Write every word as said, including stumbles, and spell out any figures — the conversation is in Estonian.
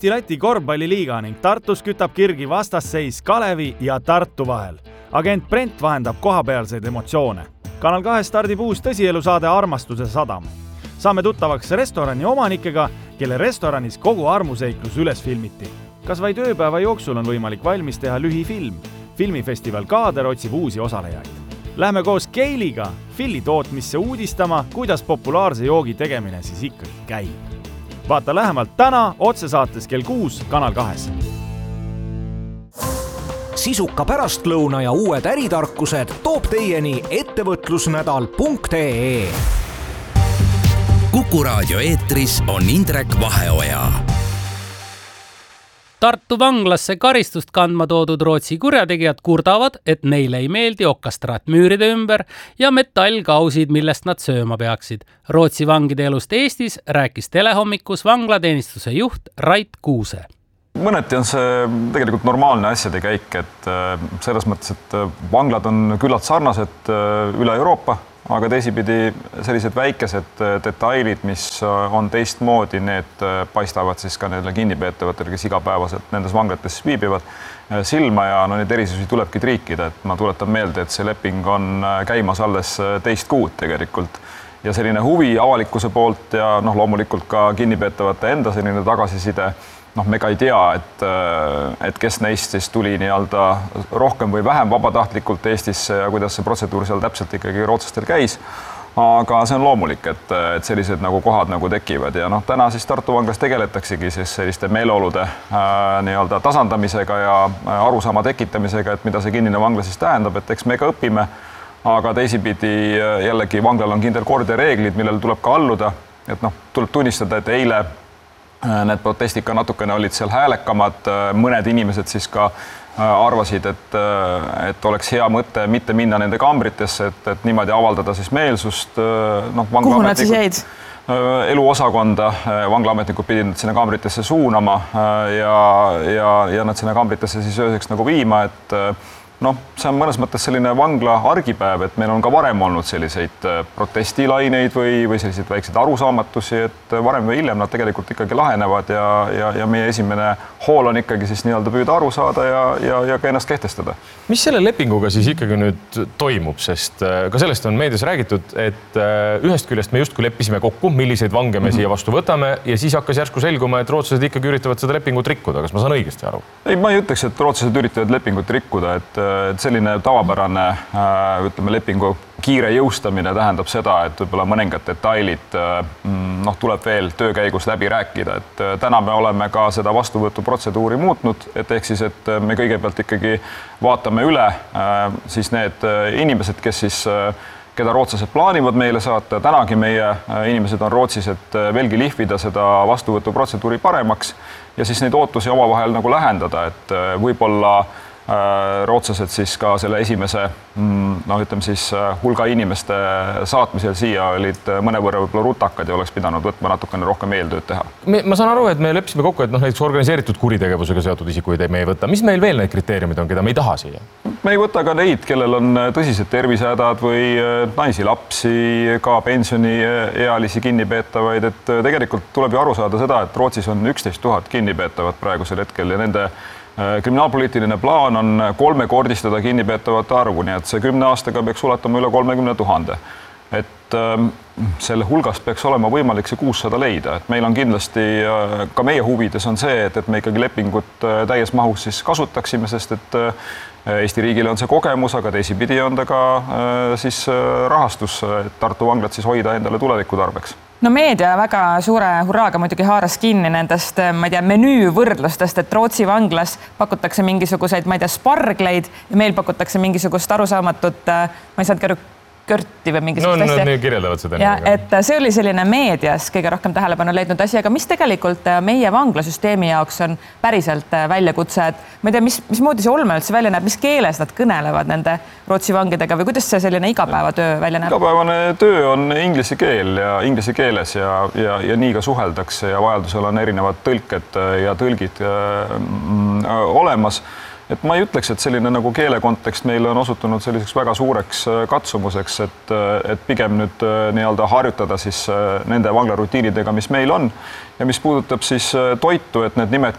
Eesti-Läti korvpalliliiga ning Tartus kütab kirgi vastasseis Kalevi ja Tartu vahel. Agent Brent vahendab kohapealseid emotsioone. Kanal kahe stardib uus tõsielusaade Armastuse sadam. Saame tuttavaks restorani omanikega, kelle restoranis kogu armuseiklus üles filmiti. Kas vaid ööpäeva jooksul on võimalik valmis teha lühifilm? Filmifestival Kaader otsib uusi osalejaid. Lähme koos Keiliga Filli tootmisse uudistama, kuidas populaarse joogi tegemine siis ikkagi käib. Vaata lähemalt täna otsesaates kell kuus Kanal kahes. Sisuka pärastlõuna ja uued äritarkused toob teieni ettevõtlusnädal punkt ee. Kuku raadio eetris on Indrek Vaheoja. Tartu vanglasse karistust kandma toodud Rootsi kurjategijad kurdavad, et neile ei meeldi okastraat müüride ümber ja metallkausid, millest nad sööma peaksid. Rootsi vangide elust Eestis rääkis telehommikus vanglateenistuse juht Rait Kuuse. Mõneti on see tegelikult normaalne asjade käik, et selles mõttes, et vanglad on küllalt sarnased üle Euroopa, aga teisipidi sellised väikesed detailid, mis on teistmoodi, need paistavad siis ka neile kinnipeetavatele, kes igapäevaselt nendes vanglates viibivad silma ja no neid erisusi tulebki triikida. Et ma tuletan meelde, et see leping on käimas alles teist kuud tegelikult ja selline huvi avalikkuse poolt ja noh, loomulikult ka kinnipeetavate enda selline tagasiside. Noh, me ka ei tea, et, et kes neist siis tuli nii-alda rohkem või vähem vabatahtlikult Eestisse ja kuidas see protseduur seal täpselt ikkagi rootslastel käis. Aga see on loomulik, et, et sellised nagu kohad nagu tekivad ja noh, täna siis Tartu vanglas tegeletaksegi siis selliste meeleolude äh, nii-alda tasandamisega ja arusaama tekitamisega, et mida see kinnine vangla siis tähendab, et eks me ka õpime, aga teisipidi jällegi vanglal on kindel kord ja reeglid, millele tuleb ka alluda, et noh, tuleb tunnistada, et eile need protestid ka natukene olid seal häälekamad, mõned inimesed siis ka arvasid, et, et oleks hea mõte mitte minna nende kambritesse, et, et niimoodi avaldada siis meelsust. No, kuhu nad siis jäid? Eluosakonda, vanglaametnikud pidid nad sinna kambritesse suunama ja, ja, ja nad sinna kambritesse siis ööseks nagu viima, et noh, see on mõnes mõttes selline vangla argipäev, et meil on ka varem olnud selliseid protestilaineid või, või selliseid väikseid arusaamatusi, et varem või hiljem nad tegelikult ikkagi lahenevad ja, ja, ja meie esimene hool on ikkagi siis nii-öelda püüda aru saada ja, ja, ja ka ennast kehtestada. Mis selle lepinguga siis ikkagi nüüd toimub, sest ka sellest on meedias räägitud, et ühest küljest me justkui leppisime kokku, milliseid vange me mm-hmm. siia vastu võtame ja siis hakkas järsku selguma, et rootslased ikkagi üritavad seda lepingut rikkuda. Kas ma saan õigesti aru? Ei, ma ei ütleks, et rootslased üritavad lepingut rikkuda, et et selline tavapärane ütleme, lepingu kiire jõustamine tähendab seda, et võib-olla mõningad detailid noh, tuleb veel töö käigus läbi rääkida, et täna me oleme ka seda vastuvõtuprotseduuri muutnud, et ehk siis, et me kõigepealt ikkagi vaatame üle siis need inimesed, kes siis keda rootslased plaanivad meile saata. Tänagi meie inimesed on Rootsis, et veelgi lihvida seda vastuvõtuprotseduuri paremaks ja siis neid ootusi omavahel nagu lähendada, et võib-olla rootslased siis ka selle esimese no, ütleme siis hulga inimeste saatmisel siia olid mõnevõrra võib-olla rutakad ja oleks pidanud võtma natukene rohkem eeltööd teha. Ma saan aru, et me leppisime kokku, et noh, näiteks organiseeritud kuritegevusega seotud isikuid me ei võta. Mis meil veel need kriteeriumid on, keda me ei taha siia? Me ei võta ka neid, kellel on tõsised tervisehädad või naisi, lapsi, ka pensioniealisi kinnipeetavaid, et tegelikult tuleb ju aru saada seda, et Rootsis on üksteist tuhat kinnipeetavat praegusel hetkel ja nende kriminaalpoliitiline plaan on kolmekordistada kinnipeetavate arvu, nii et see kümne aastaga peaks ulatama üle kolmekümne tuhande. Et selle hulgast peaks olema võimalik see kuussada leida, et meil on kindlasti ka meie huvides on see, et, et me ikkagi lepingut täies mahus siis kasutaksime, sest et Eesti riigile on see kogemus, aga teisipidi on ta ka siis rahastus, et Tartu vanglat siis hoida endale tuleviku tarbeks. No meedia väga suure hurraaga muidugi haaras kinni nendest, ma ei tea, menüü võrdlustest, et Rootsi vanglas pakutakse mingisuguseid, ma ei tea, spargleid ja meil pakutakse mingisugust arusaamatut, ma ei saanud käru körti või mingisugust no, asja. No, kirjeldavad seda. Ja, et see oli selline meedias kõige rohkem tähelepanu leidnud asi, aga mis tegelikult meie vanglasüsteemi jaoks on päriselt väljakutse, et ma ei tea, mis, mismoodi see olme üldse välja näeb, mis keeles nad kõnelevad nende Rootsi vangidega või kuidas see selline igapäevatöö välja näeb? Igapäevane töö on inglise keel ja inglise keeles ja, ja, ja nii ka suheldakse ja vajadusel on erinevad tõlked ja tõlgid äh, olemas. et ma ei ütleks, et selline nagu keele kontekst meile on osutunud selliseks väga suureks katsumuseks, et, et pigem nüüd nii-öelda harjutada siis nende vanglarutiinidega, mis meil on ja mis puudutab siis toitu, et need nimed